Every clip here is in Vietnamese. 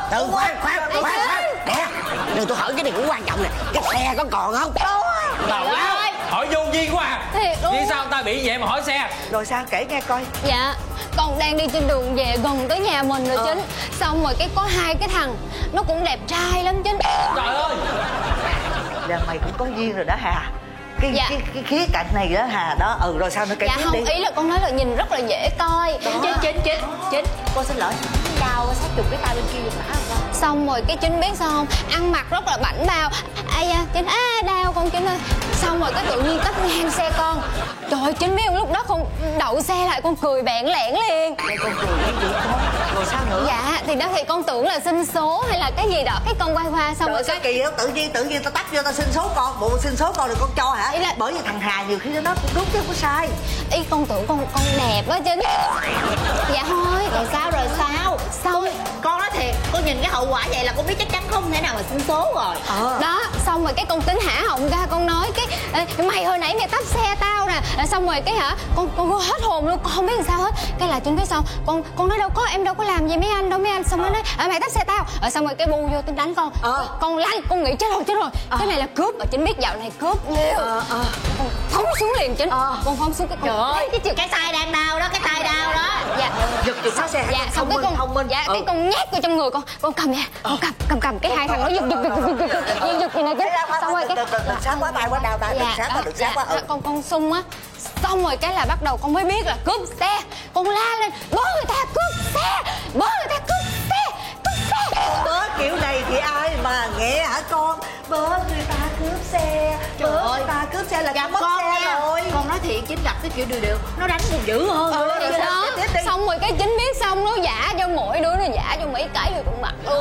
Từ khoan nè, nhưng tôi hỏi cái này cũng quan trọng nè, cái xe có còn không? Tào lao, hỏi vô duyên quá à. Vì sao ta bị vậy mà hỏi xe? Rồi sao, kể nghe coi. Dạ, con đang đi trên đường về gần tới nhà mình rồi chính. Xong rồi cái có hai cái thằng, nó cũng đẹp trai lắm chính. Trời ơi, Là mày cũng có duyên rồi đó Hà. Cái khía cạnh này đó Hà đó. Rồi sao nữa, kể Dạ tiếp không, đi. ý là con nói là nhìn rất là dễ coi. Chính con xin lỗi, đau sát trùng cái tay bên kia giùm bả không con? Xong rồi cái Chính biết sao không, ăn mặc rất là bảnh bao. Ai da Chính, đau con Chính ơi. Xong rồi cái tự nhiên cắt ngang xe con. Trời ơi, Chính biết không, lúc đó con đậu xe lại con cười bẽn lẽn liền. Con cười cái gì con? Rồi sao nữa? Dạ thì đó thì con tưởng là xin số hay là cái gì đó, cái con quay qua xong rồi cái cái kỳ đó tự nhiên tao tắt vô tao xin số con. Bộ xin số con rồi con cho hả? Ý là... Bởi vì thằng Hà nhiều khi nó cũng đúng chứ không có sai. Ý con tưởng con đẹp á Chính. Dạ thôi. Rồi sao? Xong Con nói thiệt, con nhìn cái hậu quả vậy là con biết chắc chắn không thể nào mà xin số rồi. đó, xong rồi cái con tính hả họng ra, con nói cái mày hồi nãy mày tấp xe tao nè. Xong rồi cái hả con hết hồn luôn, con không biết làm sao hết. Cái là Chính biết sao, con nói đâu có, em đâu có làm gì mấy anh đâu mấy anh. Xong nó nói mày tấp xe tao. Xong rồi cái bu vô tính đánh con. Con lăn, con nghĩ chết rồi. Cái này là cướp, và Chính biết dạo này cướp nhiều. Con phóng xuống liền Chính. Con phóng xuống cái con. Trời ơi, cái tay đang đau đó, cái tay đau đó. Dạ. Giật sát xe. Dạ, xong cái con thông minh. dạ cái con nhét vô trong người con cầm nha. Con cầm cái hai thằng nó giật gì này chứ. Xong rồi cái đừng sát quá tay quá đau ta, đừng sát quá. Con sung á. Xong rồi cái là bắt đầu con mới biết là cướp xe. Con la lên, bớ người ta cướp xe, bớ người ta cướp xe. Bớ kiểu này thì ai mà nghe hả con? Bớ người ta cướp xe. Bớ người ta cướp xe là gặp mất con xe nha. rồi. Con nói thiệt, Chính gặp cái kiểu điều nó đánh còn dữ hơn. Thì đó. Xong rồi cái Chính biết xong nó giả cho mỗi đứa, nó giả cho mấy cái vô trong mặt luôn.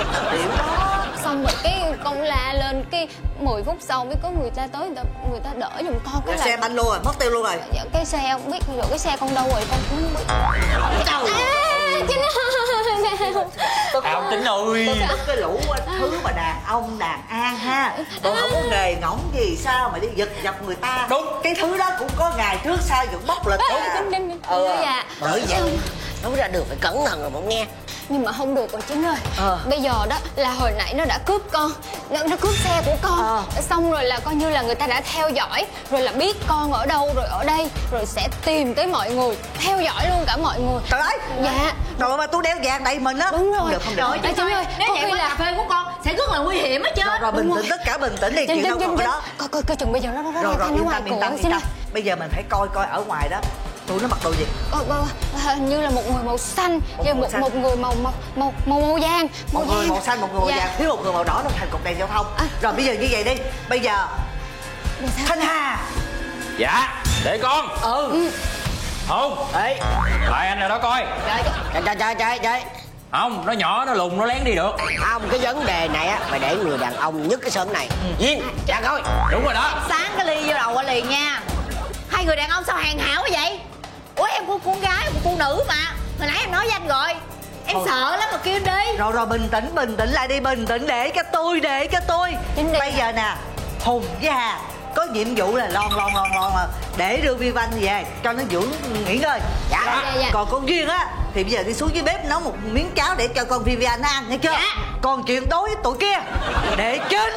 Xong rồi cái con la lên, cái 10 phút sau mới có người ta tới, người ta đỡ giùm con. Cái xe banh luôn rồi, mất tiêu luôn rồi. Cái xe không biết rồi, cái xe con đâu rồi con cũng không biết. Chính Thảo Tính ơi, Tức cái lũ thứ mà đàn ông đàn an ha, còn không có nghề ngỗng gì sao mà đi giật dập người ta. Đúng. Cái thứ đó cũng có ngày trước sau vẫn bóc lịch. Dạ. Bởi vậy nó ra đường phải cẩn thận rồi bọn nghe. Nhưng mà không được rồi Chính ơi. Bây giờ đó là hồi nãy nó đã cướp con, nó cướp xe của con. Xong rồi là coi như là người ta đã theo dõi, rồi là biết con ở đâu rồi ở đây, rồi sẽ tìm tới mọi người, theo dõi luôn cả mọi người. Trời ơi. Dạ. Rồi mà tôi đeo vàng đầy mình á. Đúng rồi. Không được. Chính ơi, nếu vậy quán cà phê của con sẽ rất là nguy hiểm hết chứ. Rồi bình tĩnh, tất cả bình tĩnh đi, chuyện đâu còn cái đó. Coi chừng bây giờ nó Rồi nó ngoài yên tâm. Bây giờ mình phải coi ở ngoài đó tụi nó mặc đồ gì. Hình như là một người màu xanh, một người màu vàng. Một người màu xanh, một người màu vàng, thiếu một người màu đỏ trong thành cục đèn giao thông. Rồi bây giờ như vậy đi. Bây giờ Thanh Hà. dạ, để con. Không, Ê, lại anh nào đó coi. trời. Không, nó nhỏ, nó lùn, nó lén đi được. Không, cái vấn đề này á, mày để người đàn ông nhất cái sớm này. Duyên, dạ coi. Đúng rồi đó. Sáng cái ly vô đầu qua liền nha. Hai người đàn ông sao hoàn hảo quá vậy? Ủa em con gái, phụ nữ mà. Hồi nãy em nói với anh rồi. Em sợ lắm mà kêu em đi. Rồi bình tĩnh lại đi, bình tĩnh để cho tôi. Bây giờ nè, Hùng với Hà có nhiệm vụ là lon để đưa Vi Văn về cho nó dưỡng nghỉ ngơi. Dạ. Còn con Duyên á thì bây giờ đi xuống dưới bếp nấu một miếng cháo để cho con Vivian nó ăn, nghe chưa? Còn chuyện đối với tụi kia để chính.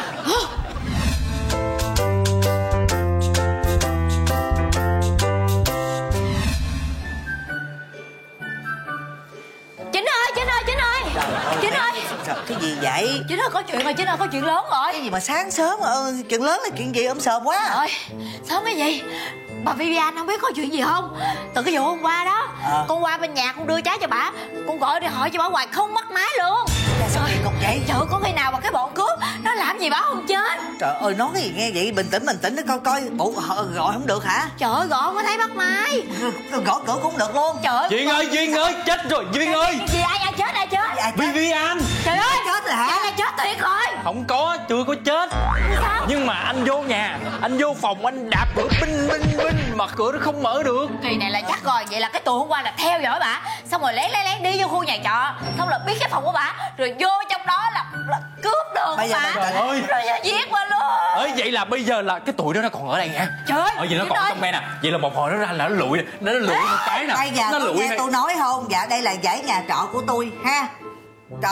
Chính ơi. Cái gì vậy? Chính ơi, có chuyện rồi, Chính ơi, có chuyện lớn rồi. Cái gì mà sáng sớm chuyện lớn là chuyện gì, sớm quá. Trời ơi, sớm cái gì? Bà Vivian không biết có chuyện gì không? Từ cái vụ hôm qua đó, con qua bên nhà con đưa trái cho bà, con gọi đi hỏi cho bà hoài không bắt máy luôn. Sao kỳ cục vậy? Trời ơi, có khi nào mà cái bọn cướp nó làm gì bà không chết? Trời ơi, nói cái gì nghe vậy? Bình tĩnh nó coi bộ gọi không được hả? Trời ơi, gọi không có thấy bắt máy. Gõ cửa cũng không được luôn. Trời ơi, Duyên ơi, chết rồi Duyên ơi. Gì ai chết? Vivian. Trời ơi, chết rồi hả? Ai chết thiệt rồi. Không có, chưa có chết. Sao? Nhưng mà anh vô nhà, anh vô phòng, anh đạp cửa binh mà cửa nó không mở được. Kỳ này là chắc rồi. Vậy là cái tụi hôm qua là theo dõi bà, xong rồi lén đi vô khu nhà trọ, xong là biết cái phòng của bà, rồi vô trong đó là cướp được bây giờ bà. Trời ơi. Rồi giết bà luôn. Vậy là bây giờ là cái tụi đó nó còn ở đây hả? Trời ơi, vậy nó còn trong đây nè. Vậy là một hồi nó ra là nó lụi một cái nè. Bây giờ Nó có lụi nghe này. tôi nói không? Dạ đây là dãy nhà trọ của tôi ha.